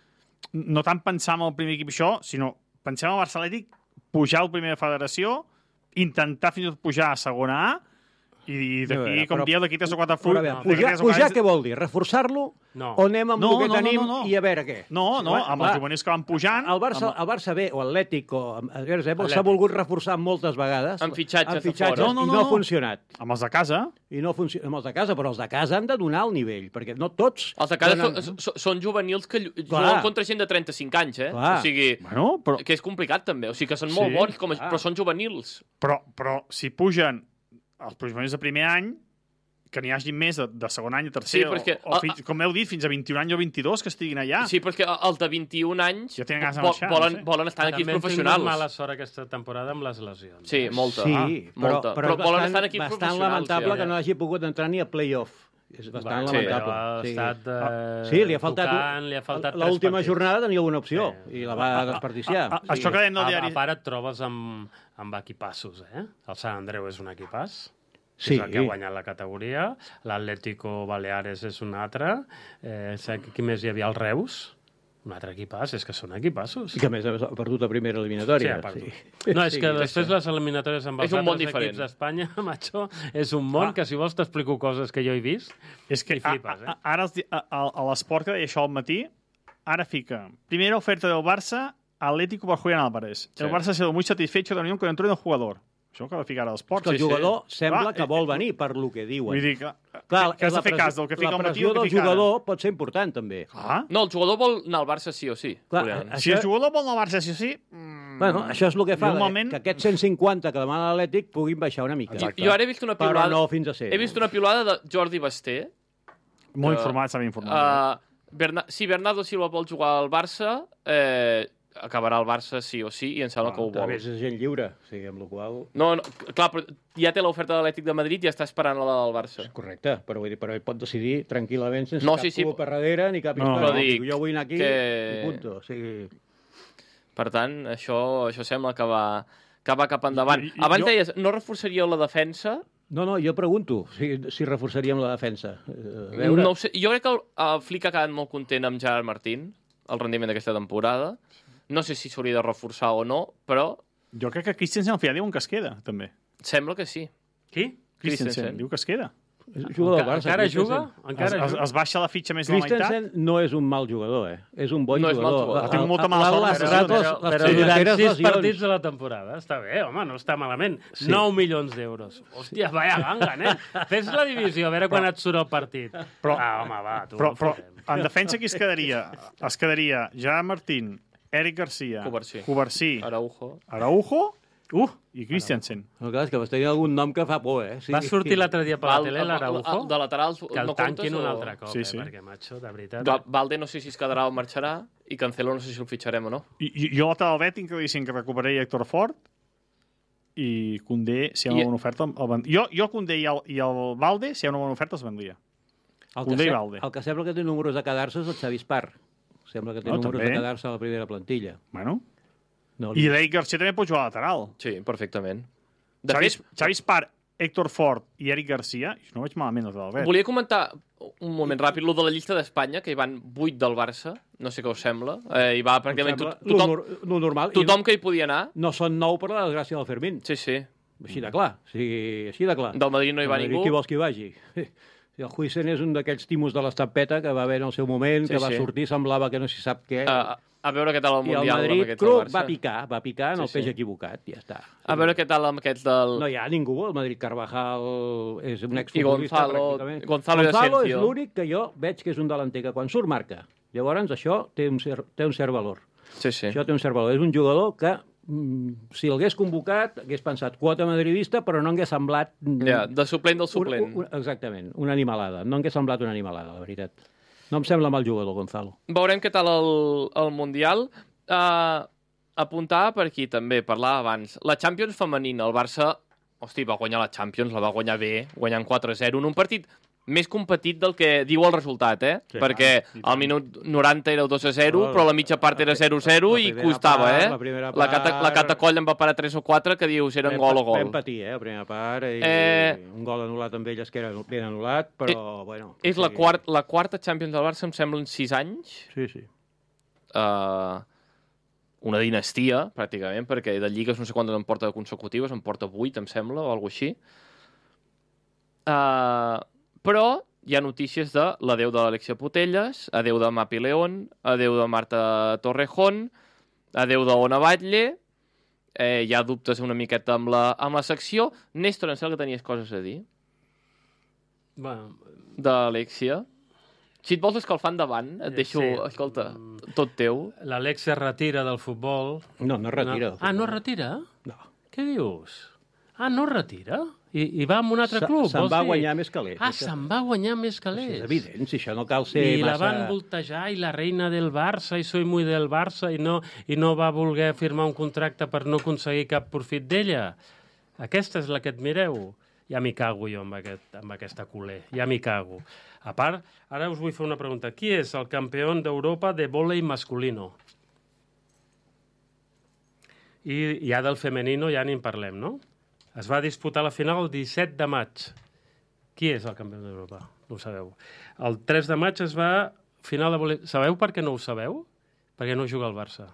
No tant pensar en el primer equip això, sinó pensem al Barça Atlètic, pujar al primer federació, intentar fins i tot pujar a segona A, i A veure, d'aquí, com però- dieu, d'aquí tres o quatre Però, fruits... a veure, pujar, pujar què vol dir? Reforçar-lo? No. O anem amb No, el que no, no, tenim no, no. i a veure què? No, no, amb Clar, els juvenils que van pujant... El Barça, amb- el Barça B o Atlètic o a veure, s'ha Atlètic. volgut reforçar moltes vegades Amb fitxatges amb de fitxatges fora. No, no, i no, no ha no. funcionat. amb els de casa. I no funciona amb els de casa, però els de casa han de donar el nivell, perquè no tots... Els de casa donen- són, són- són juvenils que llu- Clar. juguen contra gent de trenta-cinc anys, eh? Clar. O sigui, Bueno, però, que és complicat, també. O sigui, que són molt Sí, bons, com a, clar. però són juvenils. però, però si pugen els juvenils de primer any, que n'hi hagi més de, de segon any, de tercer, Sí, però és que- o, o fins, com heu dit, fins a vint-i-un anys o vint-i-dos que estiguin allà. Sí, però és que els de vint-i-un anys Ja tenen ganes de vo- marxar, volen, no sé. volen estar en equips També hem tingut professionals. mala sort aquesta temporada amb les lesions. Sí, molta. Sí, Ah, però, molta. però, Però volen és estar en bastant, equips bastant professionals. lamentable ja. que no hagi pogut entrar ni a play-off. És bastant Va, sí, lamentable. ha estat, eh, sí, li ha faltat... tocant, li ha faltat tres l'última partits. jornada tenia una opció i la va desperdiciar. A, a, això que dèiem del A, diari... a part et trobes amb, amb equipassos, eh? El Sant Andreu és un equipàs, Sí. és el que ha guanyat la categoria, l'Atlético Baleares és un altre, eh, qui més hi havia? El Reus, un altre equipàs, és que són equipassos. I que a més ha perdut a primera Sí, eliminatòria. ha perdut. Sí. No, és que Sí, després les eliminatòries amb És els un món altres diferent. equips d'Espanya, macho, és un món Ah. que si vols t'explico coses que jo he vist. És que I flipes, a, eh? a, ara els di- a, a, a l'esport que deia això al matí, ara fica primera oferta del Barça, Atlético por Julián Álvarez. Sí. El Barça ha sido muy satisfecho de la unión con el entrenador del jugador. Això que va ficar a l'esport. Que el Sí, sí. jugador sembla Clar, que eh, vol venir, per lo que diuen. Vull dir que, Clar, que has de la fer pressió- cas del que fica la al matí pressió o el del que fica ara. jugador pot ser important, també. Clar. No, el jugador vol anar al Barça sí o sí. Clar, Julián. això- Si el jugador vol anar al Barça sí o sí... Mm, Bueno, això és el que fa, Normalment- que aquests cent cinquanta que demana l'Atlètic puguin baixar una mica. Exacte. Jo ara he vist una Però piulada... no fins a ser. He vist una piulada de Jordi Basté. Molt Uh, informat, s'ha informat. Uh, Berna... Si Bernardo Silva vol jugar al Barça, eh, acabarà al Barça sí o sí, i em sembla que ho A vol. més, és gent lliure, o sigui, amb la qual... No, no, clar, però ja té l'oferta de l'Atlètic de Madrid i ja està esperant la del Barça. Correcte, però, vull dir, però ell pot decidir tranquil·lament sense No, cap sí, sí, cua per darrere ni cap No, història. però dic jo vull anar aquí que- i punto. O sigui, Per tant, això, això sembla que va, que va cap endavant. I- i- Abans jo- deies, no reforçaríeu la defensa? no, no, jo pregunto si, si reforçaríem la defensa. Eh, A veure, No ho sé. Jo crec que el, el Flick ha quedat molt content amb Gerard Martín, el rendiment d'aquesta temporada. No sé si s'hauria de reforçar o no, però Jo crec que Christensen al final diuen que es queda, també. sembla que sí. Qui? Christensen, Christensen. diu que es queda. és jugador del Enca- Barça. Encara Christensen. juga? Encara Es, es, juga? es baixa la fitxa més de la meitat. Christensen no és un mal jugador, eh? És un bon No és mal jugador. jugador. Ha tingut molta mala L'ha sort, lastrat però- les- Però, les però durant darreres sis lesions. partits de la temporada. Està bé, home, no està malament. Sí. nou milions d'euros. Hòstia, vaya ganga, nen. Fes la divisió, a veure quan et surt el partit. Però- ah, home, va, tu. Però, però fotem. en defensa qui es quedaria? Es quedaria Gerard Martín, Eric Garcia, Covarsí. Covarsí, Araujo. Araujo Uh, i Christensen. El cas és que vas tenir algun nom que fa por, eh? Sí. va sortir l'altre dia per la Val- tele, l'Araujo, De laterals que el no tanquin comptes, un o- altre cop, Sí, eh, sí. perquè, macho, de veritat... Val- Valde no sé si es quedarà o marxarà, i Cancelo no sé si el fitxarem o no. I, i jo a lateral dret tinc que dir que recuperaria Héctor Ford i Koundé, si hi ha una I- bona oferta, el vend... jo, jo Koundé i el, i el Valde, si hi ha una bona oferta, els vendria. El que, Koundé i sem- Valde. el que sembla que té números de quedar-se és el Xavi Espar. Sembla que té No, números també. de quedar-se a la primera plantilla. Bueno. No, I l'Eric Garcia també pot jugar a lateral. Sí, perfectament. De Xavi, fet, Xavi Espar, Héctor Ford i Eric Garcia, jo no veig malament el lateral dret. volia comentar un moment ràpid lo de la llista d'Espanya, que hi van vuit del Barça, no sé què us sembla. Eh, hi va pràcticament tot, Lo, tothom, nor- lo normal. I tothom que hi podia anar. no, no són nou per la desgràcia del Fermín. Sí, sí. Així de clar. O sigui, així de clar. Del Madrid no hi va Del Madrid, ningú. Qui vols que hi vagi? I el Huijsen és un d'aquells timos de l'estampeta que va haver en el seu moment, Sí, que va sí. sortir, semblava que no s'hi sap què. A, a veure què tal el I el Mundial amb Madrid, aquests cru, del Barça. va picar, va picar en Sí, el peix sí. equivocat, ja està. A veure què tal amb aquests del... No hi ha ningú, el Madrid Carvajal és un I exfutbolista Gonzalo- pràcticament. Gonzalo i Gonzalo és Asensio. l'únic que jo veig que és un delanter que quan surt marca. Llavors això té un cert, té un cert valor. Sí, sí. Això té un cert valor. És un jugador que, mm, si l'hagués convocat, hagués pensat quota madridista, però no hagués semblat... mm, Ja, de suplent del un, suplent. un, exactament, una animalada. No hagués semblat una animalada, la veritat. No em sembla mal jugador, Gonzalo. Veurem què tal el, el Mundial. Uh, apuntar per aquí també, parlava abans. La Champions femenina, el Barça, hosti, va guanyar la Champions, la va guanyar bé, guanyant quatre a zero, en un partit més competit del que diu el resultat, eh? Sí, Perquè i tant. al minut noranta era dos a zero, No, però la mitja part era zero a zero la i primera costava, part, eh? la primera La, cata, la part- Catacoll en va parar tres o quatre que dius eren gol o gol. Vam patir, eh, la primera part, i Eh, un gol anul·lat amb elles que era ben anul·lat, però, bueno... És o la, sigui, quart, la quarta Champions del Barça, em sembla, en sis anys. Sí, sí. Uh, una dinastia, pràcticament, perquè de lligues no sé quantes en porta consecutives, en porta vuit, em sembla, o alguna així. Uh, però hi ha notícies de l'adeu de l'Alexia Putelles, adeu de Mapi León, adeu de Marta Torrejón, adeu d'Ona Batlle, eh, hi ha dubtes una miqueta amb la, amb la secció. Néstor, em sembla que tenies coses a dir Bueno, d'Alexia. Si et vols escalfar endavant, et Eh, deixo, sí. escolta, tot teu. l'Alex es retira del futbol. No, no es retira. No. Ah, no es retira? No. Què dius? Ah, no es retira? I, i va a un altre Se- club, se'n vols va dir? guanyar més calés. Ah, Això- se'n va guanyar més Això calés. és evident, si això no cal ser I la massa... van voltejar, i la reina del Barça, i soy muy del Barça, i no, i no va voler firmar un contracte per no aconseguir cap profit d'ella. Aquesta és la que et mireu. Ja m'hi cago jo amb, aquest, amb aquesta culer. Ja m'hi cago. A part, ara us vull fer una pregunta. Qui és el campió d'Europa de vòlei masculino? I ja del femenino ja ni en parlem, no? Es va disputar la final el disset de maig. Qui és el campió d'Europa? No ho sabeu. El tres de maig es va... Final de vòlei... Sabeu per què no ho sabeu? Perquè no juga el Barça.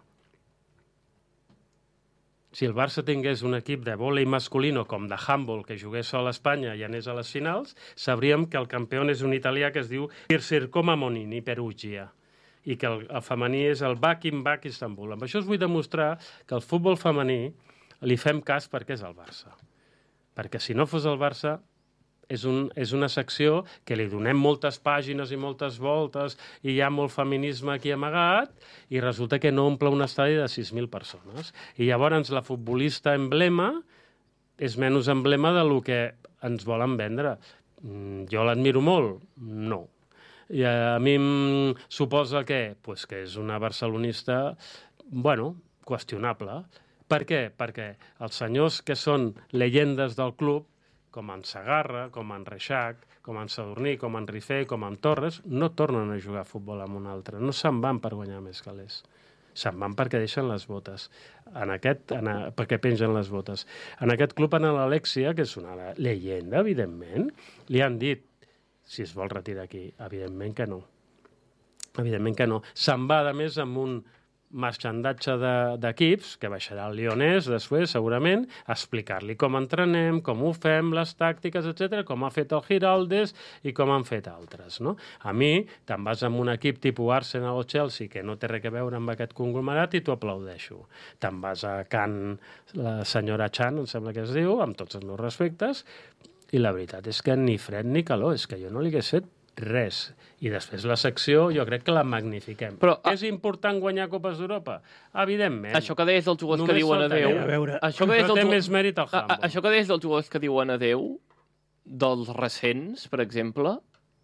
Si el Barça tingués un equip de vòlei masculino com de handball que jugués sol a Espanya i anés a les finals, sabríem que el campió és un italià que es diu Circoma Monini Perugia i que el, el femení és el Bakin Bak Istanbul. Amb això us vull demostrar que el futbol femení li fem cas perquè és el Barça. Perquè si no fos el Barça és, un, és una secció que li donem moltes pàgines i moltes voltes i hi ha molt feminisme aquí amagat i resulta que no omple un estadi de sis mil persones. I llavors la futbolista emblema és menys emblema del que ens volen vendre. Jo l'admiro molt? No. I a mi em suposa que, pues que és una barcelonista, bueno, qüestionable. Per què? Perquè els senyors que són llegendes del club, com en Segarra, com en Reixac, com en Sadurní, com en Rifé, com en Torres, no tornen a jugar a futbol amb un altre. No se'n van per guanyar més calés. Se'n van perquè deixen les botes. En aquest, en a, perquè pengen les botes. En aquest club, en l'Alexia, que és una llegenda, evidentment, li han dit si es vol retirar aquí. Evidentment que no. Evidentment que no. Se'n va, a més, amb un marxandatge d'equips, que baixarà el Lionès després, segurament, a explicar-li com entrenem, com ho fem, les tàctiques, etcètera, com ha fet el Giraldes i com han fet altres. No? A mi, te'n vas amb un equip tipus Arsenal o Chelsea, que no té res a veure amb aquest conglomerat, i t'ho aplaudeixo. Te'n vas a Can, la senyora Chan, em sembla que es diu, amb tots els meus respectes, i la veritat és que ni fred ni calor, és que jo no li hagués fet res. I després la secció jo crec que la magnifiquem. Però és important guanyar Copes d'Europa? Evidentment. Això que deies dels jugadors que diuen adéu... Això que però té més mèrit el handball. Això que deies dels jugadors que diuen adéu, dels recents, per exemple,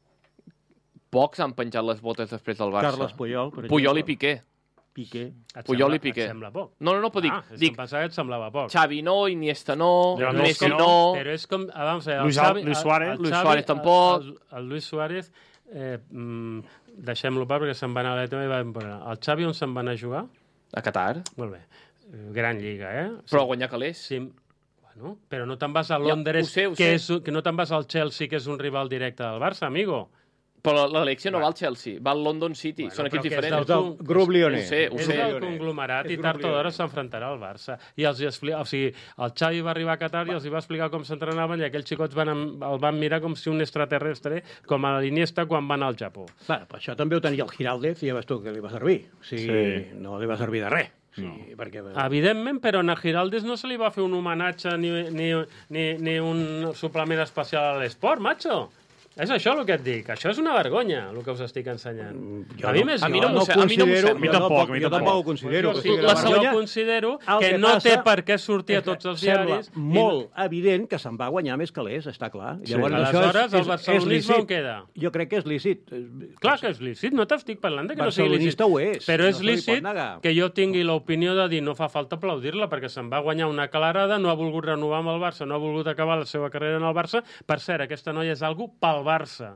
pocs han penjat les botes després del Barça. Carles Puyol, per exemple. Puyol i Piqué. Piqué. Puyol i Piqué. Et sembla poc? No, no, no, però dic... Ah, és dic que em pensava que et semblava poc. Xavi no, Iniesta no, Messi no. no... Però és com... Ah, vamos a ver, Luis, Xavi, Luis Suárez. El, el Luis Xavi, Suárez tampoc. El, el, el Luis Suárez, eh, mm, deixem-lo pas perquè se'n va anar a l'E T V i va emprenar. El Xavi on se'n va anar a jugar? A Qatar. Molt bé. Gran lliga, eh? Però a guanyar calés. Sí. Bueno, però no te'n vas a Londres, ja, ho sé, ho que, sé. és, que no te'n vas al Chelsea, que és un rival directe del Barça, amigo. Però l'Alexia no va al Chelsea, va al London City. Bueno, Són equips però que és diferents. del Del grup Lionès. Ho sé, ho És sé. del conglomerat i tard o d'hora s'enfrontarà al Barça. I els expli... o sigui, el Xavi va arribar a Qatar i els hi va explicar com s'entrenaven i aquells xicots van, el van mirar com si un extraterrestre, com a l'Iniesta quan van al Japó. Clar, per això també ho tenia el Giraldez i ja veus tu que li va servir. O sigui, sí. No li va servir de res. Sí, no. Perquè... Evidentment, però a Giraldes no se li va fer un homenatge ni, ni, ni, ni un suplement especial a l'esport, macho. És això el que et dic. Això és una vergonya, el que us estic ensenyant. Jo a mi no, més a mi no. no m'ho sé- a mi no m'ho considero- sembla. A mi tampoc, a mi jo tampoc. tampoc ho considero. Jo, que sigui sí, una jo vergonya. considero El que que no té passa per què sortir a tots els Sembla diaris. i molt evident que se'n va guanyar més calés, està clar. Sí. Llavors, això Aleshores, és, el és, barcelonisme és lícit. on queda? Jo crec que és lícit. Clar que és lícit, no t'estic parlant de que no sigui lícit. Barcelonista ho és, Però no és se li pot lícit negar. que jo tingui l'opinió de dir no fa falta aplaudir-la perquè se'n va guanyar una calarada, no ha volgut renovar amb el Barça, no ha volgut acabar la seva carrera en el Barça. Per cert, aquesta noia és algú pel Barça.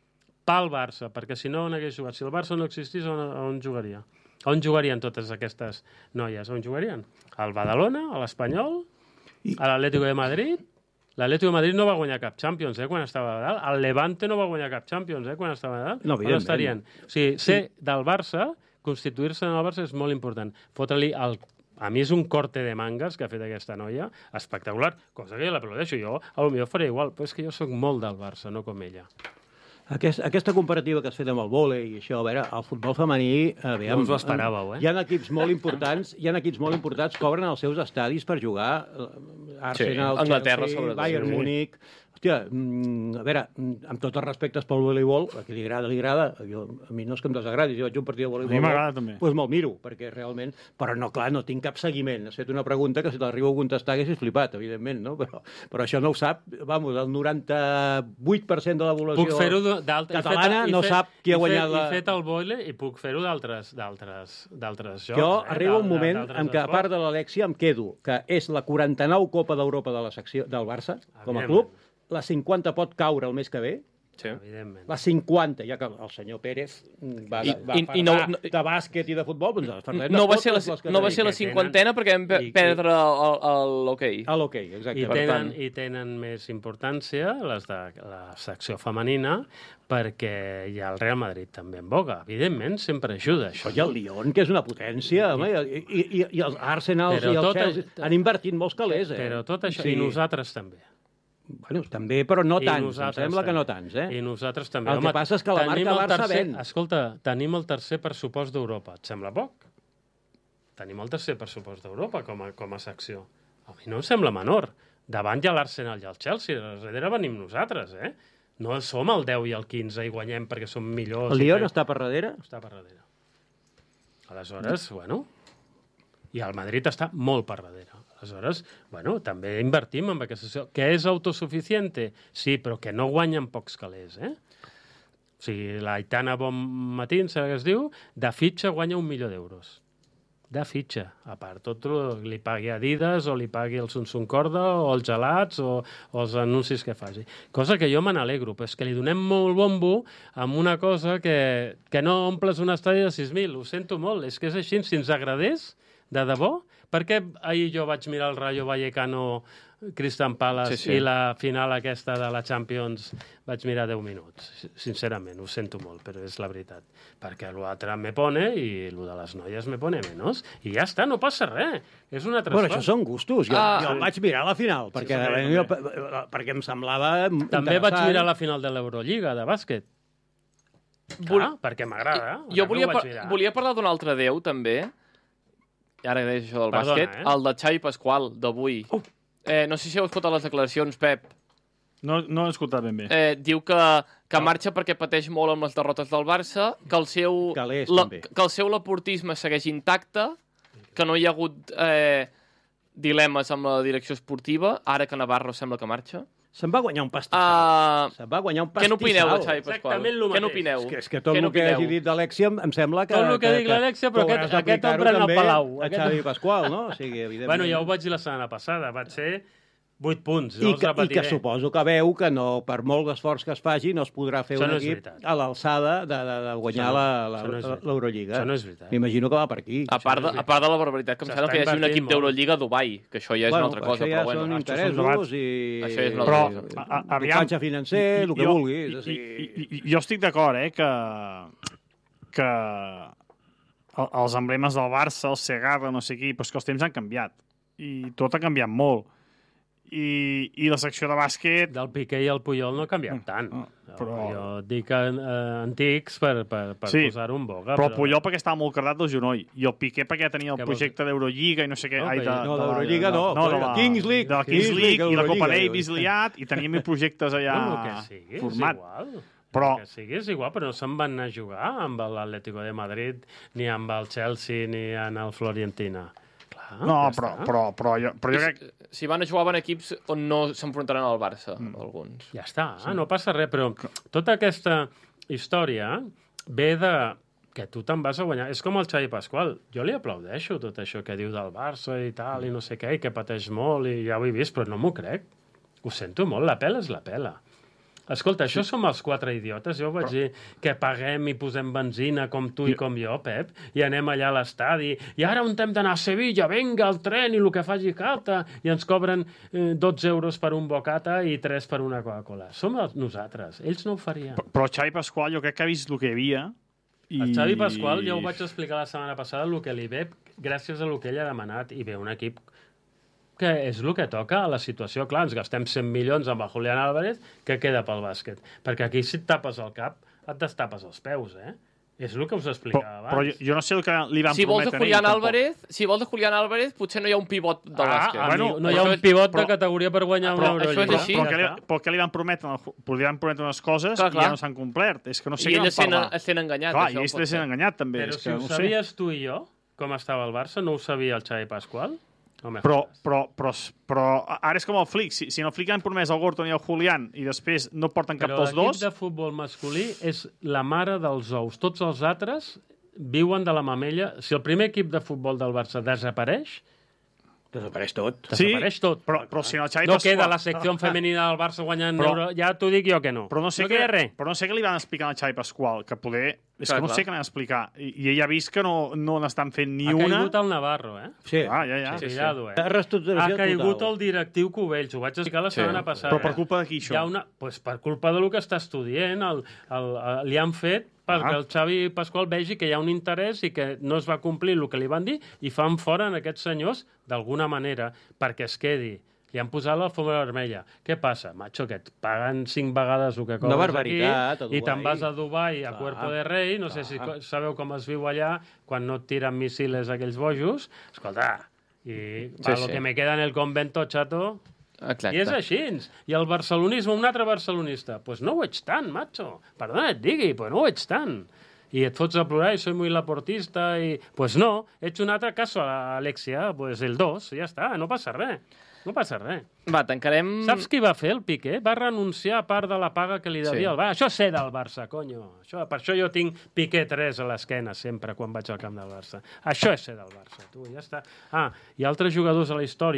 Pel Barça, perquè si no on hagués jugat. Si el Barça no existís, on, on jugaria? On jugarien totes aquestes noies? On jugarien? Al Badalona, a l'Espanyol, a l'Atlético de Madrid. L'Atlético de Madrid no va guanyar cap Champions, eh, quan estava a dalt. El Levante no va guanyar cap Champions, eh, quan estava a dalt. No, on evidentment. estarien? O sigui, ser del Barça, constituir-se en el Barça és molt important. Fotre-li el a mi és un corte de mangas que ha fet aquesta noia, espectacular, cosa que jo l'aplaudeixo. Jo, a lo millor faré igual, però és que jo sóc molt del Barça, no com ella. Aquest, aquesta comparativa que has fet amb el vòlei i això, a veure, el futbol femení... Aviam, No us ho esperàveu, eh? Hi ha equips molt importants, hi ha equips molt importants que obren els seus estadis per jugar. Arsenal, Sí, Anglaterra, Chelsea, sobretot. Bayern Sí. Múnich... Hòstia, mm, a veure, mm, amb tots els respectes pel voleibol, a qui li agrada, li agrada. Jo, a mi no és que em desagradi, si vaig a un partit de voleibol... A mi m'agrada, també. Doncs me'l miro, perquè realment... Però no, clar, no tinc cap seguiment. Has fet una pregunta que si t'arribo a contestar haguessis flipat, evidentment, no? Però, però això no ho sap, vamos, el noranta-vuit per cent de la població Puc fer-ho d'altres... catalana no sap qui ha guanyat la... He fet el boile i puc fer-ho d'altres d'altres d'altres jocs. Jo eh? arriba un d'al- moment d'altres en què, a esports. part de l'Alexia, em quedo, que és la quaranta-nou Copa d'Europa de la secció del Barça, com a Evidentment. club, la cinquanta pot caure el mes que ve, Sí. Evidentment. la cinquanta, ja que el senyor Pérez va, I- va i- parlar i no- no- de bàsquet i de futbol, doncs els parlarem No de va ser la, totes les no va ser la que tenen- cinquantena perquè vam pe- i- perdre el- el- l'hoquei. A l'hoquei, exacte. I Per tenen, tant- I tenen més importància les de la secció femenina perquè hi ha el Real Madrid també en boga. Evidentment, sempre ajuda això. Però hi ha el Lyon, que és una potència, home, i, i, i, i els Arsenals Però i el tot Chelsea això- han invertit molts calés, eh? Però tot això, Sí. i nosaltres també. Bueno, també, però no I tants, em nosaltres sembla que no també. tants, eh? I nosaltres també. El que passa és que la tenim marca el Barça tercer, ven. Escolta, tenim el tercer pressupost d'Europa. Et sembla poc? Tenim el tercer pressupost d'Europa com a, com a secció. A mi no em sembla menor. Davant hi ha l'Arsenal i el Chelsea. Darrere venim nosaltres, eh? No som el deu i el quinze i guanyem perquè som millors. El i Lyon fem- està per darrere? Està per darrere. Aleshores, bueno... I el Madrid està molt per darrere. Aleshores, bueno, també invertim en aquesta secció. Que és autosuficiente? Sí, però que no guanyen pocs calés, eh? O sigui, la Aitana Bonmatín, saps què es diu? De fitxa guanya un milió d'euros. De fitxa. A part, tot lo- li pagui Adidas o li pagui el Samsung Corda o els gelats o, o els anuncis que faci. Cosa que jo me n'alegro, però és que li donem molt bombo amb una cosa que, que no omples un estadi de sis mil. Ho sento molt. És que és així. Si ens agradés, de debò, per què ahir jo vaig mirar el Rayo Vallecano Crystal Palace Sí, sí. i la final aquesta de la Champions vaig mirar deu minuts. Sincerament, ho sento molt, però és la veritat. Perquè l'altre me pone i el de les noies me pone menos. I ja està, no passa res. És una altra Bueno, cosa. això són gustos. Jo, Ah, jo sí. vaig mirar la final, perquè, sí, sí, sí, jo, perquè em semblava També vaig interessant. mirar la final de l'Eurolliga, de bàsquet. Clar, perquè m'agrada. Jo volia, També ho par vaig mirar. volia parlar d'un altre déu, també. I ara que deies això del Perdona, bàsquet. eh? El de Xavi Pasqual, d'avui. Uh. Eh, no sé si heu escoltat les declaracions, Pep. No, no he escoltat ben bé. Eh, diu que, que marxa perquè pateix molt amb les derrotes del Barça, que el seu, Calés, la, també. que el seu laportisme segueix intacte, que no hi ha hagut eh, dilemes amb la direcció esportiva, ara que Navarro sembla que marxa. Se'n va guanyar un pastissal. Uh, Se'n va guanyar un què pastissal. n'opineu de Xavi Pasqual? Exactament el Què mateix. n'opineu? És que, és que tot Què el que n'opineu? hagi dit d'Alexia em em sembla que... Tot el que digui l'Alexia, però que aquest- hauràs aquest d'aplicar-ho ombra en el també Palau. A Aquest- Xavi Pasqual, no? O sigui, evidentment... Bueno, ja ho vaig dir la setmana passada. Va ser vuit punts. I No els que, I que repetiré. suposo que veu que no, per molt esforç que es faci no es podrà fer Això un no és equip veritat. a l'alçada de, de, de guanyar Això no- la- la- això no és veritat. l'Eurolliga. Això no és veritat. M'imagino que va per aquí. A part, de, a part de la barbaritat que em S'està sembla que hi hagi un invertint equip molt. d'Eurolliga a Dubai, que això ja és bueno, una altra cosa, això ja però bueno. són això són interessos debats. i... Això és una Però, altra cosa. a, a, aviam... Dopatge financer, el que Jo- vulguis. O I, sigui... i, i, jo estic d'acord, eh, que, que el- els emblemes del Barça, el Segarra, no sé qui, però és que els temps han canviat. I tot ha canviat molt. I, i la secció de bàsquet... Del Piqué i el Puyol no ha canviat tant. no, Però... però- Jo et dic eh, antics per, per, per Sí, posar-ho en boga. Però el Puyol perquè estava molt cardat del genoll. I el Piqué perquè tenia el Què vols projecte d'Eurolliga i no sé què. No, ai, que- de, no, de la- d'Eurolliga no, no, de de la Kings League. De la Kings Kings League League, i la Copa Eurolliga, Davis liat i tenia mil projectes allà No, que sigui, format. és igual. Però- Que sigui, és igual, però no se'n van anar a jugar amb l'Atlético de Madrid, ni amb el Chelsea, ni en el Florentina. Clar, No, ja però, està. però, però, jo, però jo crec... Si van a jugar en equips on no s'enfrontaran al Barça, Mm. alguns. Ja està, sí. No passa res, però tota aquesta història ve de que tu te'n vas a guanyar. És com el Xavi Pasqual. Jo li aplaudeixo tot això que diu del Barça i tal, i no sé què, i que pateix molt, i ja ho he vist, però no m'ho crec. Ho sento molt, la pela és la pela. Escolta, això som els quatre idiotes. Jo vaig dir que paguem i posem benzina com tu i com jo, Pep, i anem allà a l'estadi, i ara on hem d'anar a Sevilla, vinga, el tren i el que faci falta, i ens cobren eh, dotze euros per un bocata i tres per una Coca-Cola. Som els, nosaltres. Ells no ho farien. Però el Xavi Pasqual jo crec que ha vist el que hi havia. I... El Xavi Pasqual, ja ho vaig explicar la setmana passada, el que li ve gràcies a el que ell ha demanat, i ve un equip que és el que toca a la situació. Clar, ens gastem cent milions amb el Julián Álvarez, que queda pel bàsquet. Perquè aquí, si et tapes el cap, et destapes els peus, eh? És el que us Però, explicava però abans. jo, jo no sé el que li van Si vols de prometre a ell, Julián tampoc. Álvarez, si vols de Julián Álvarez, potser no hi ha un pivot del Ah, bàsquet. ah, Bueno, no hi això ha un és- pivot de però- categoria per guanyar però una això és Eurolliga. així. Però, Ja què li, està. però què li van prometre? Li van prometre unes coses Clar, i clar. ja no s'han complert. És que no sé I què ell van es sent, parlar. es sent enganyat. Clar, això i ells pot se ser. sent enganyat, també. Però és si que ho no ho sé. sabies tu i jo, com estava el Barça, no ho sabia el Xavi Pasqual? No me Però, jodas. però, però, però ara és com el Flick. Si, si en el Flick han promès el Gorton i el Julián i després no porten cap Però dels l'equip dos... de futbol masculí és la mare dels ous. Tots els altres viuen de la mamella. Si el primer equip de futbol del Barça desapareix, Desapareix tot. Desapareix tot. Però, però si no, el Xavi No Pasqual... queda la secció femenina del Barça guanyant Però- euro. Ja t'ho dic jo que no. Però no sé, no què, queda res. però no sé què li van explicar al Xavi Pasqual, que poder... És Clar, que no clar. sé què li van explicar. I, i ell ha vist que no, no n'estan fent ni Ha una... caigut el Navarro, eh? Sí. Ah, ja, ja. Sí, sí. Cuidado, eh? Reestructuració Ha caigut total. el directiu Cubells, ho vaig explicar la Sí. setmana passada. Però per culpa de qui, això? Hi ha una... pues per culpa de lo que està estudiant, el, el, el, li han fet perquè Ah. el Xavi Pasqual vegi que hi ha un interès i que no es va complir el que li van dir i fan fora en aquests senyors d'alguna manera perquè es quedi. Li han posat l'alfombra vermella. Què passa? Macho, que et paguen cinc vegades el que Una cobres barbaritat, a aquí i te'n Dubai. vas a Dubai a Clar, Cuerpo de Rei, no sé si co- sabeu com es viu allà quan no et tiren missiles aquells bojos. Escolta, i Sí, sí, lo sí. que me queda en el convento, chato... Exacte. I és així. I el barcelonisme, un altre barcelonista, doncs pues no ho ets tant, macho. Perdona, et digui, però no ho ets tant. I et fots a plorar i soy muy laportista i... Pues no, ets un altre cas, Alexia, pues el dos, ja està, no passa res. No passa res. Va, tancarem... Saps qui va fer el Piqué? Va renunciar a part de la paga que li devia Sí. al Barça. Això és ser del Barça, conyo. Això, per això jo tinc Piqué tres a l'esquena sempre quan vaig al camp del Barça. Això és ser del Barça, tu, ja està. Ah, i altres jugadors a la història